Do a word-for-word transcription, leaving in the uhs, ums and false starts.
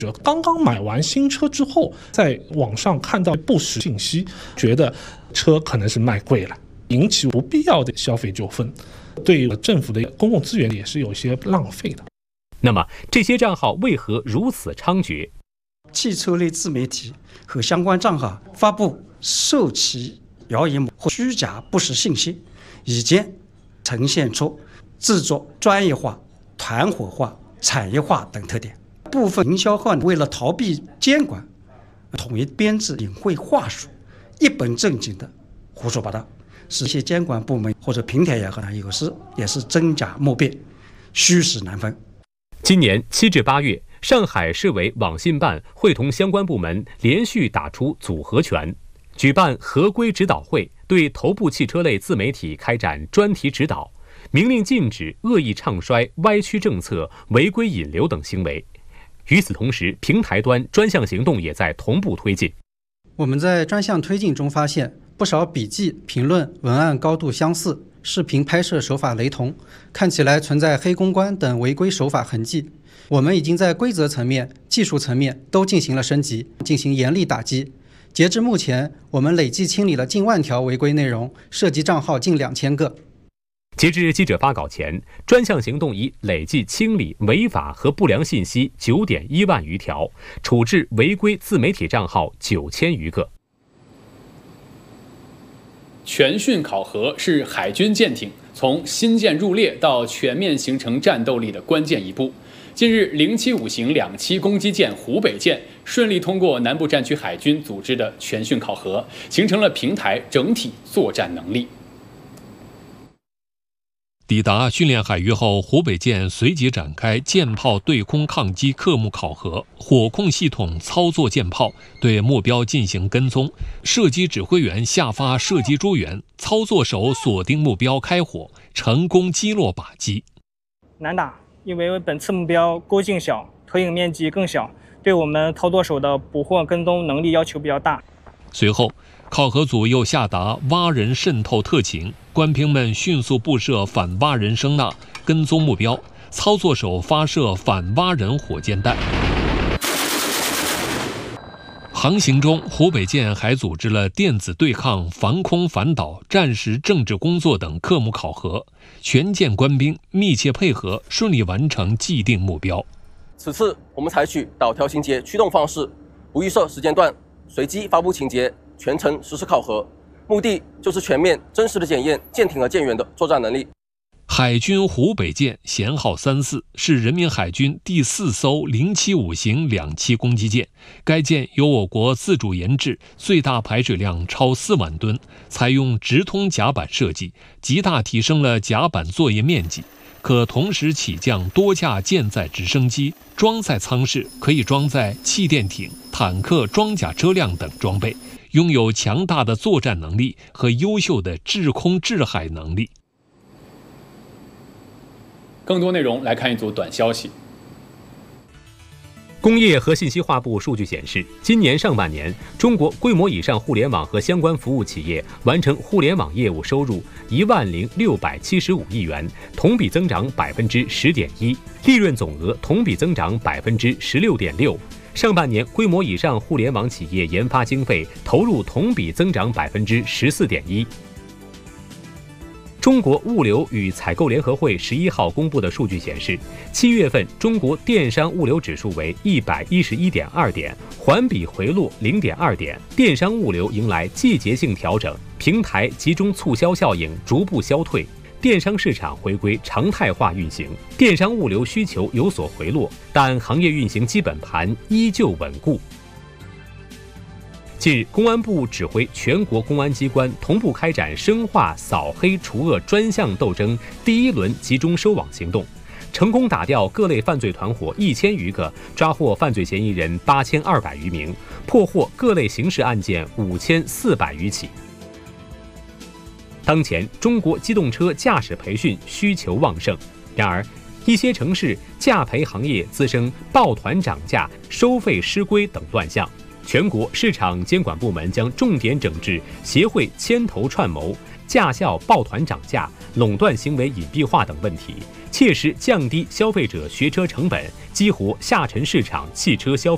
刚刚买完新车之后，在网上看到不实信息，觉得车可能是卖贵了，引起不必要的消费纠纷，对政府的公共资源也是有些浪费的。 那么这些账号为何如此猖獗？ 汽车类自媒体和相关账号发布受其谣言或虚假不实信息，已经呈现出制作专业化、团伙化、产业化等特点。部分营销号为了逃避监管，统一编制隐晦话术，一本正经的胡说八道，使一些监管部门或者平台也好，有时也是真假莫辨，虚实难分。 今年七至八月，上海市委网信办会同相关部门连续打出组合拳，举办合规指导会，对头部汽车类自媒体开展专题指导，明令禁止恶意唱衰、歪曲政策、违规引流等行为。与此同时，平台端专项行动也在同步推进。 我们在专项推进中发现，不少笔记、评论、文案高度相似，视频拍摄手法雷同，看起来存在黑公关等违规手法痕迹。我们已经在规则层面、技术层面都进行了升级，进行严厉打击。截至目前，我们累计清理了近万条违规内容，涉及账号近两千个。 截至记者发稿前，专项行动已累计清理违法和不良信息 九点一万余条，处置违规自媒体账号九千余个。 全训考核是海军舰艇从新建入列到全面形成战斗力的关键一步。近日，零七五型两栖攻击舰湖北舰顺利通过南部战区海军组织的全训考核，形成了平台整体作战能力。 抵达训练海域后，湖北舰随即展开舰炮对空抗击科目考核，火控系统操作舰炮，对目标进行跟踪，射击指挥员下发射击诸元，操作手锁定目标开火，成功击落靶机。 难打，因为本次目标勾径小，投影面积更小，对我们操作手的捕获跟踪能力要求比较大。 随后，考核组又下达蛙人渗透特勤，官兵们迅速布设反蛙人声呐，跟踪目标，操作手发射反蛙人火箭弹。航行中，湖北舰还组织了电子对抗、防空反导、战时政治工作等科目考核，全舰官兵密切配合，顺利完成既定目标。 此次我们采取导条情节驱动方式，不预设时间段，随机发布情节，全程实施考核，目的就是全面真实的检验舰艇和舰员的作战能力。 海军湖北舰舷号三四是人民海军第四艘零七五型两栖攻击舰，该舰由我国自主研制，最大排水量超四万吨，采用直通甲板设计，极大提升了甲板作业面积，可同时起降多架舰载直升机，装载舱室可以装载气垫艇、坦克装甲车辆等装备，拥有强大的作战能力和优秀的制空制海能力。 更多内容来看一组短消息。 工业和信息化部数据显示，今年上半年，中国规模以上互联网和相关服务企业完成互联网业务收入一万零六百七十五亿元，同比增长百分之十点一，利润总额同比增长百分之十六点六。上半年，规模以上互联网企业研发经费投入同比增长百分之十四点一。中国物流与采购联合会十一号公布的数据显示，七月份中国电商物流指数为一百一十一点二点，环比回落零点二点。电商物流迎来季节性调整，平台集中促销效应逐步消退，电商市场回归常态化运行，电商物流需求有所回落，但行业运行基本盘依旧稳固。近日，公安部指挥全国公安机关同步开展深化扫黑除恶专项斗争第一轮集中收网行动，成功打掉各类犯罪团伙一千余个，抓获犯罪嫌疑人八千二百余名，破获各类刑事案件五千四百余起。当前，中国机动车驾驶培训需求旺盛，然而，一些城市驾培行业滋生抱团涨价、收费失规等乱象。全国市场监管部门将重点整治协会牵头串谋、驾校抱团涨价、垄断行为隐蔽化等问题，切实降低消费者学车成本，激活下沉市场汽车消费